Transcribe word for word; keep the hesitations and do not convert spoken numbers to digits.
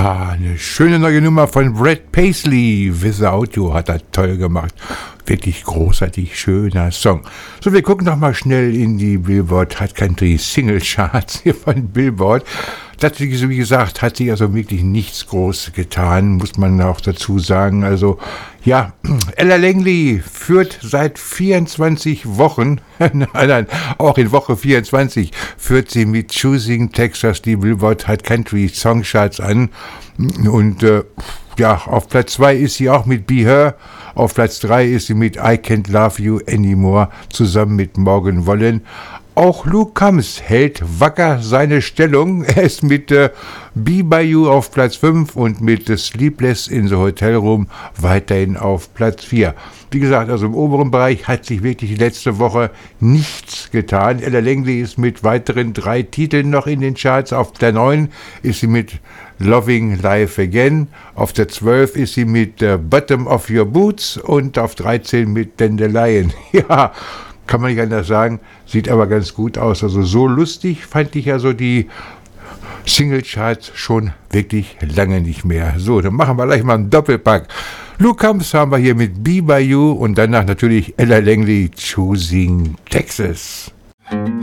Ja, eine schöne neue Nummer von Brad Paisley. Without You hat er toll gemacht. Wirklich großartig schöner Song. So, wir gucken noch mal schnell in die Billboard Hot Country Single Charts hier von Billboard. Das, wie gesagt, hat sich also wirklich nichts groß getan, muss man auch dazu sagen. Also, ja, Ella Langley führt seit vierundzwanzig Wochen, nein, nein, auch in Woche vierundzwanzig, führt sie mit Choosing Texas die Billboard Hot Country Song Charts an. Und, äh, ja, auf Platz zwei ist sie auch mit Be Her. Auf Platz drei ist sie mit I Can't Love You Anymore zusammen mit Morgan Wallen. Auch Luke Combs hält wacker seine Stellung. Er ist mit äh, Be By You auf Platz fünf und mit äh, Sleepless in the Hotel Room weiterhin auf Platz vier. Wie gesagt, also im oberen Bereich hat sich wirklich letzte Woche nichts getan. Ella Langley ist mit weiteren drei Titeln noch in den Charts. Auf der neun ist sie mit Loving Life Again. Auf der zwölf ist sie mit äh, Bottom of Your Boots und auf dreizehn mit Dandelion. Ja, kann man nicht anders sagen, sieht aber ganz gut aus. Also so lustig fand ich also die Single-Charts schon wirklich lange nicht mehr. So, dann machen wir gleich mal einen Doppelpack. Luke Combs haben wir hier mit Be By You und danach natürlich Ella Langley, Choosing Texas.